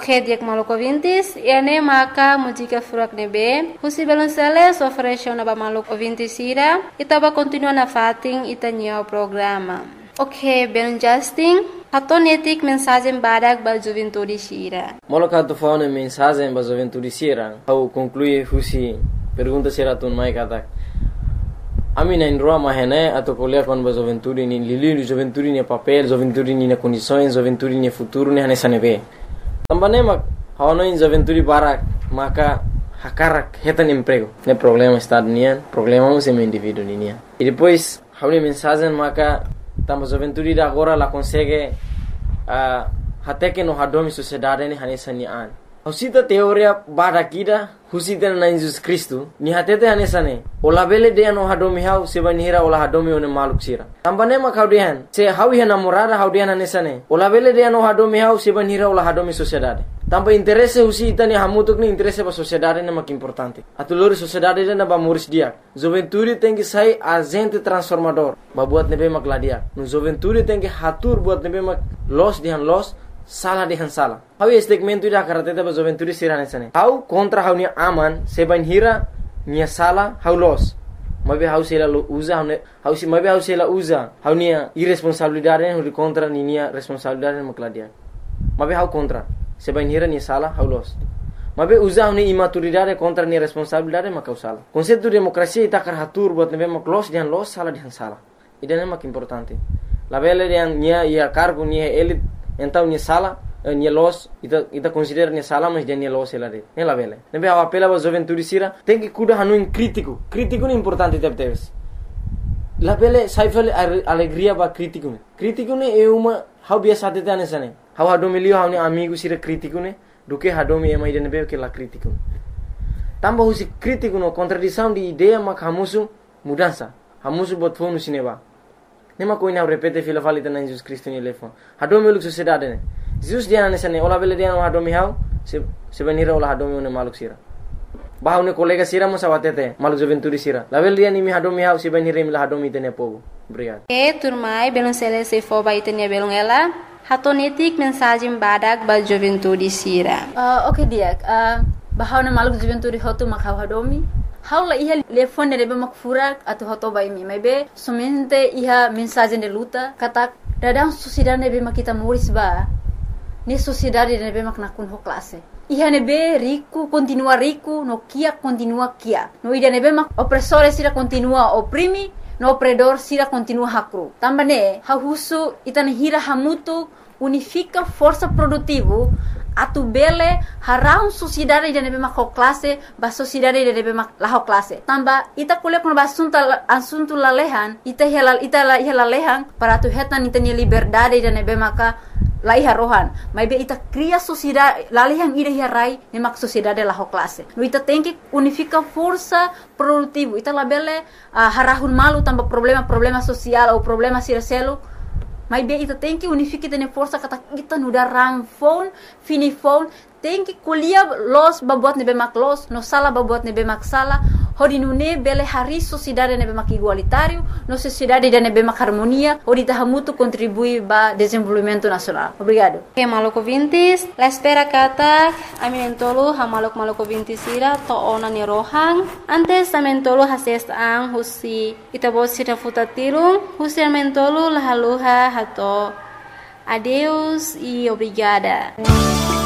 Ok, dia maluco ouvintes, ene maka música furak nebe, husi belonsele oferece ba maluco ouvintes ira, itaba continua na fating itanya o programa. Ok, ben Justin, atonetik mensagem badak ba juventude sira. Moloka tu fauna mensagem ba juventude sira, au conclui husi pergunta sira tun mai katak. Ami na indroa mahene atau kuliah kon ba juventude ni lili juventude ni papel, juventude ni na condições, juventude ni futuro ni hanesa nebe. Tambane mak hawana in juventude barak maka hakarak hetan emprego. Ne problema estado nian, problema se me indivíduo nian. E depois hauni mensagem maka tamba juventude da agora la consegue até que no hadomi sociedade ni hanesa ni an. Husita teoria barakida husita na Jesus Cristo ni hatete hanesa ne. Ola bele de no hadomi hau se banira ola hadomi one maluk sira. Tambane mak haudian se hawi hana morada haudian hanesa ne. Ola bele de no hadomi hau se banira ola hadomi sociedade. Tamba interesse husita ni hamutuk ni interesse ba sociedade ne mak importante. Atulori sociedade na ba muris dia. Juventude tem que sai agente transformador. Ba buat nebe mak ladia. No juventude tem que hatur buat nebe mak los dihan los salah dihan salah. Hau segmento ida karateta ba juventude sirane sane. Hau kontra hau ni aman se banhira nia salah hau los. Mabe hau sela usa hau si mabe hau sela usa hau nia irresponsabilidade hau contra ni nia responsabilidade mak ladia. Mabe hau contra se banhira nia salah hau los. Mabe usa hau ni imaturidade contra nia responsabilidade mak hau salah. Konsepto demokrasia ita karatur buat nebe mak los dihan los salah dihan salah. Ida mak importante. La bele dihan nia ia cargo nia elit então nia sala nia los ita considera nia sala mas dia nia los ela de ne la vele nebe a apela ba juventude sira tem que cuida hanu in crítico ni importante teves la vele saifel alegria ba crítico ne é uma hau biasa tete ane sane hau hadomilio hau ni amigo sira crítico ne duke hadomi ema ida nebe que la crítico tamba husi crítico no contradição de ideia mak hamusu mudança hamusu bot fonu sineba. Nema ko ina repete fila falita na Jesus Cristo ni telefone. Hadomi uluk sociedade ne. Jesus dia na sane ola bele dia no hadomi hau se benira ola hadomi one maluk sira. Bahau ne kolega sira mo sawatete maluk juventude sira. La bele dia ni mi hadomi hau se benira mi la hadomi tene pogo. Obrigado. Turmai belum sele se fo ba itene belum ela. Hatonetik mensagem badak ba juventude sira. Okay dia. Bahau na maluk juventude hotu makhau hadomi. Haula iha telefone rebe mak furak atau hoto bai mi maybe somente iha mensagem de luta katak dadang sociedade nebe mak kita muris ba ni sociedade nebe mak nakun ho classe iha nebe rico continua rico no kia continua kia no ida nebe mak opressore sira continua oprimi no opredor sira continua hakru tambane ha husu itana hira hamutu unifica força produtivo atu bele harau sociedade de nebe mak classe ba sociedade de nebe mak la classe tamba ita kuliah kun ba assunto la lehan ita la lehan para tu hetan ita ni liberdade de nebe maka la iha rohan maybe ita cria sociedade la lehan ida iha rai ne mak sociedade la classe no ita tem que unifica força produtivo ita la bele harahun malu tamba problema social ou problema siraselo. Mas bem, ita tem que unificar tene força kata kita nuda rang phone, fini phone, tem que kuliah los babuat nebe mak los, no sala babuat nebe mak sala, hodi nune bele hari sociedade nebe mak igualitário, no sociedade de nebe mak harmonia, hodi tahamutu contribui ba desenvolvimento nacional. Obrigado. Okay, maluco ouvintes, la espera kata aminentolo ha maluco ouvintes ira to ona ni rohang, antes amentolo hases ang husi itabo sira futatirung, husi amentolo lahaluha hato. Adeus e obrigada.